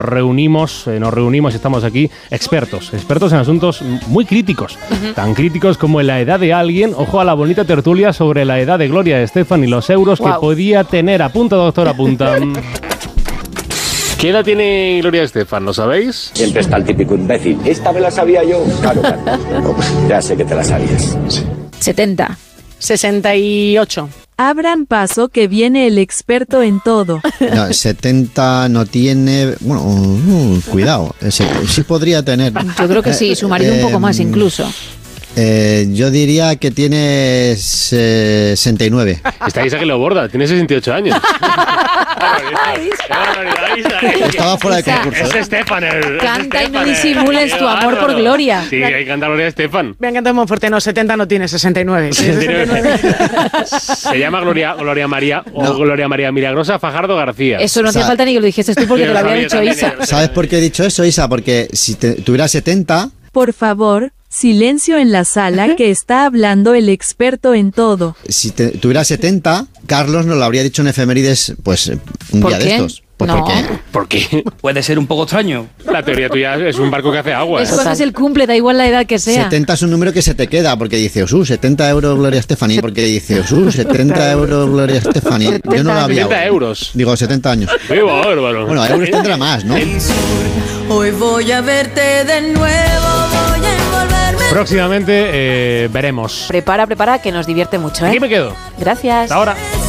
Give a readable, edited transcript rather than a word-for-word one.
nos reunimos y estamos aquí expertos en asuntos muy críticos, tan críticos como en la edad de alguien. Ojo a la bonita tertulia sobre la edad de Gloria Estefan y los euros que podía tener. Apunta, doctor, apunta. ¿Qué edad tiene Gloria Estefan? ¿Lo sabéis? Siempre está el típico imbécil. Esta me la sabía yo. Claro. Ya sé que te la sabías. Sí. 70. 68. Abran paso que viene el experto en todo. No, 70 no tiene... Bueno, cuidado. Sí podría tener. Yo creo que sí, su marido un poco más incluso. Yo diría que tiene 69. Está Isa que lo borda, tiene 68 años. Estaba fuera de concurso. Es Estefan. Canta y no disimules tu amor por Gloria. Sí, hay que cantar Gloria Estefan. Me ha encantado Monforte, no, 70 no tiene, 69. 69. Se llama Gloria María o Gloria María Milagrosa Fajardo García. Eso no hacía falta ni que lo dijese tú porque te lo había dicho Isa. ¿Sabes por qué he dicho eso, Isa? Porque si tuviera 70... Por favor, silencio en la sala que está hablando el experto en todo. Si tuviera 70, Carlos nos lo habría dicho en efemérides, pues un día de estos. Pues no. ¿Por qué? Puede ser un poco extraño. La teoría tuya es un barco que hace agua. Es cuando es el cumple, da igual la edad que sea. 70 es un número que se te queda, porque dice, 70 euros Gloria Estefan. Porque dice, 70 euros Gloria Estefan. Yo no la había. 70 euros. Digo, 70 años. ¡Qué bárbaro! Bueno, euros tendrá más, ¿no? Hoy voy a verte de nuevo, voy a envolverme. Próximamente veremos. Prepara, que nos divierte mucho, ¿eh? Aquí me quedo. Gracias. Hasta ahora.